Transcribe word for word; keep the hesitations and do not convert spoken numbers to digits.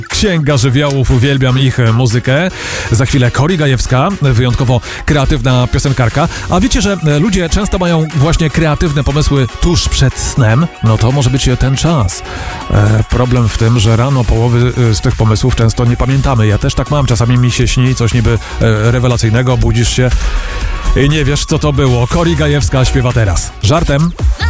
Księga Żywiołów, uwielbiam ich muzykę. Za chwilę Kori Gajewska, wyjątkowo kreatywna piosenkarka. A wiecie, że ludzie często mają właśnie kreatywne pomysły tuż przed snem? No to może być ten czas. E, problem w tym, że rano połowy z tych pomysłów często nie pamiętamy. Ja też tak mam. Czasami mi się śni coś niby e, rewelacyjnego, budzisz się i nie wiesz, co to było. Kori Gajewska śpiewa teraz. Żartem.